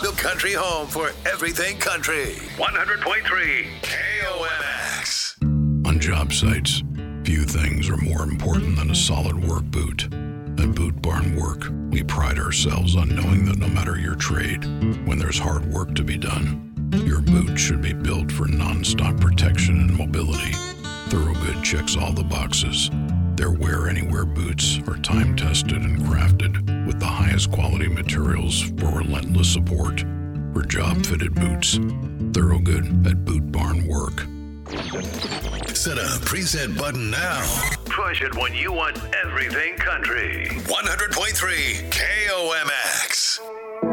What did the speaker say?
the country home for everything country. 100.3 KOMX. On job sites, few things are more important than a solid work boot. At Boot Barn Work, we pride ourselves on knowing that no matter your trade, when there's hard work to be done, your boot should be built for non-stop protection and mobility. Thorogood checks all the boxes. Their Wear Anywhere boots are time-tested and crafted with the highest quality materials for relentless support. For job-fitted boots, Thorogood at Boot Barn Work. Set a preset button now. Push it when you want everything country. 100.3 KOMX.